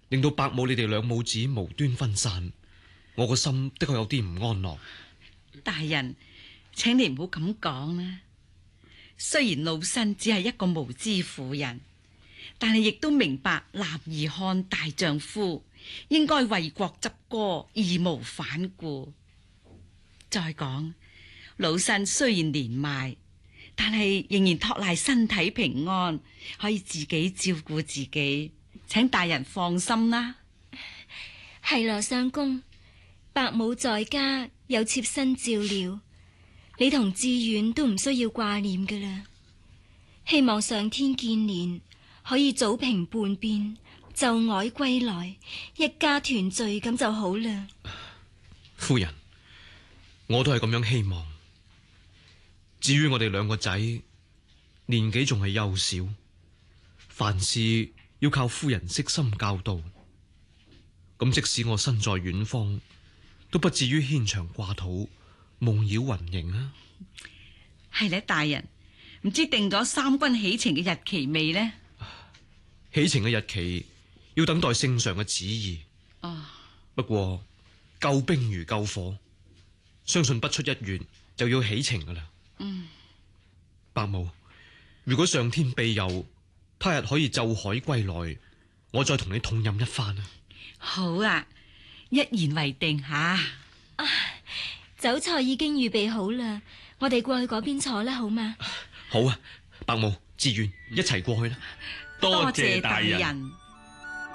令到伯母你哋兩母子無端分散，我個心的確有啲唔安樂。 大人，請你唔好咁講啦。雖然老身只係一個無知婦人，但係亦都明白男兒漢大丈夫應該為國執歌，義無反顧。再講，老身雖然年邁，但係仍然托賴身體平安，可以自己照顧自己，請大人放心啦。 係羅相公，伯母在家有妾身照料，你同志遠都唔需要掛念噶啦。希望上天見憐，可以早平叛變，就靄歸來，一家團聚咁就好啦。 夫人，我都係咁樣希望。至於我哋兩個仔，年紀仲係幼小，凡事要靠夫人悉心教導。咁即使我身在遠方，都不至於牽腸掛肚，夢擾雲形啊。 係咧，大人，唔知定咗三軍起程嘅日期未呢？ 起程嘅日期要等待聖上嘅旨意。不過救兵如救火，相信不出1月就要起程噶啦。伯母，如果上天庇佑，他日可以就海歸來，我再同你痛飲一番啊！ 好啊，一言為定吓。 酒菜已經預備好啦，我哋過去嗰邊坐啦，好嗎？ 好啊，伯母、志遠一齊過去啦。 多謝大人。